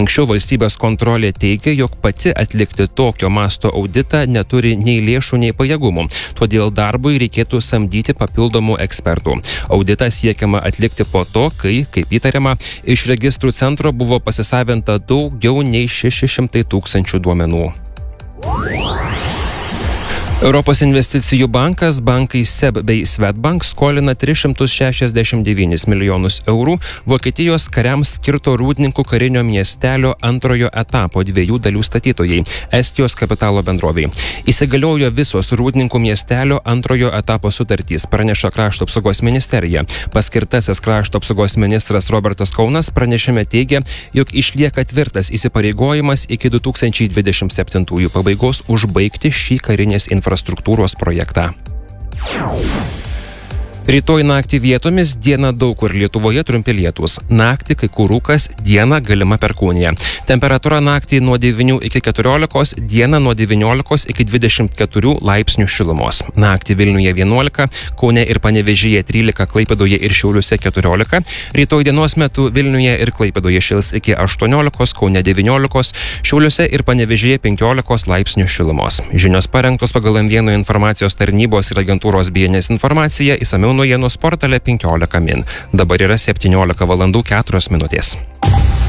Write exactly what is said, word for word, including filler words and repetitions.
Anksčiau valstybės kontrolė teigė, jog pati atlikti tokio masto auditą neturi nei lėšų, nei pajėgumų. Todėl darbui reikėtų samdyti papildomų ekspertų. Auditą siekiama atlikti po to, kai, kaip įtariama, iš registrų centro buvo pasisavinta daugiau nei šeši šimtai tūkstančių duomenų. Europos investicijų bankas, bankai S E B bei Swedbank skolina tris šimtus šešiasdešimt devynis milijonus eurų Vokietijos kariams skirto Rūdninkų karinio miestelio antrojo etapo dviejų dalių statytojai – Estijos kapitalo bendroviai. Įsigaliojo visos Rūdninkų miestelio antrojo etapo sutartys, praneša Krašto apsaugos ministerija. Paskirtasis Krašto apsaugos ministras Robertas Kaunas pranešime teigia, jog išlieka tvirtas įsipareigojimas iki du tūkstančiai dvidešimt septintųjų pabaigos užbaigti šį karinės infrastruktūros projektą. Rytoj naktį vietomis, dieną daug kur Lietuvoje trumpi lietūs. Naktį kai kur rūkas, dieną galima perkūnija. Temperatūra naktį nuo devynių iki keturiolikos, dieną nuo devyniolikos iki dvidešimt keturių laipsnių šilumos. Naktį Vilniuje vienuolika, Kaune ir Panevėžyje trylika, Klaipėdoje ir Šiauliuose keturiolika. Rytoj dienos metu Vilniuje ir Klaipėdoje šils iki aštuoniolikos, Kaune devyniolikos, Šiauliuose ir Panevėžyje penkiolikos laipsnių šilumos. Žinios parengtos pagal M vienas informacijos tarnybos ir agentūros B N S informaciją, išsamiau naujienų portale penkiolika min. Dabar yra septyniolika valandų keturios minutės.